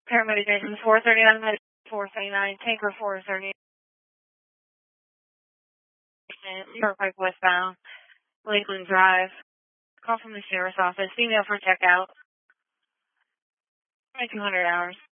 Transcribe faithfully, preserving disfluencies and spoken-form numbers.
Paramedic Jason four thirty-nine, four thirty-nine, Tanker four thirty, Turnpike westbound, Lakeland Drive. Call from the sheriff's office. Email for checkout. two hundred hours.